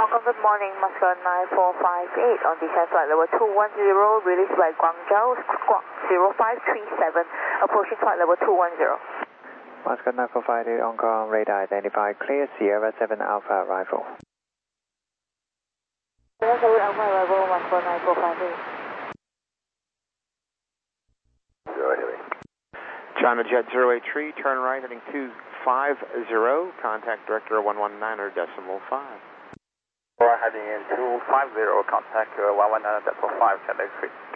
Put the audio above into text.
Hong Kong, good morning, Moscow 9458 on descent flight level 210, released by Guangzhou, Squawk 0537, approaching flight level 210. Moscow 9458 Hong Kong, radar identified, clear, Sierra 7 Alpha arrival. Sierra 7 Alpha arrival, Moscow 9458. China Jet 083, turn right heading 250, contact director 119.5. Heading in 250, contact 119.5, China 3.